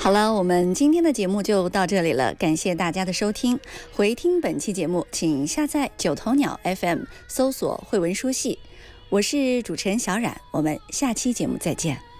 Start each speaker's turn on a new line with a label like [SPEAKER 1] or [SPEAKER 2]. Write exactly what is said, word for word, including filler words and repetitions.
[SPEAKER 1] 好了，我们今天的节目就到这里了，感谢大家的收听。回听本期节目，请下载九头鸟 F M， 搜索慧文说戏。我是主持人小冉，我们下期节目再见。